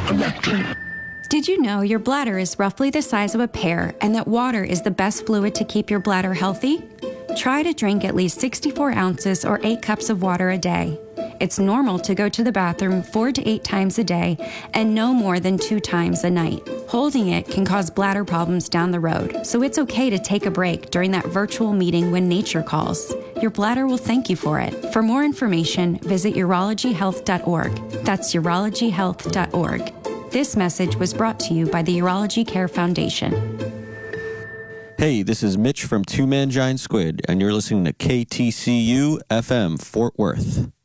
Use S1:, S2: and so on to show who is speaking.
S1: Did you know your bladder is roughly the size of a pear and that water is the best fluid to keep your bladder healthy? Try to drink at least 64 ounces or 8 cups of water a day. It's normal to go to the bathroom 4 to 8 times a day and no more than 2 times a night. Holding it can cause bladder problems down the road, so it's okay to take a break during that virtual meeting when nature calls. Your bladder will thank you for it. For more information, visit urologyhealth.org. That's urologyhealth.org. This message was brought to you by the Urology Care Foundation.
S2: Hey, this is Mitch from Two Man Giant Squid, and you're listening to KTCU FM Fort Worth.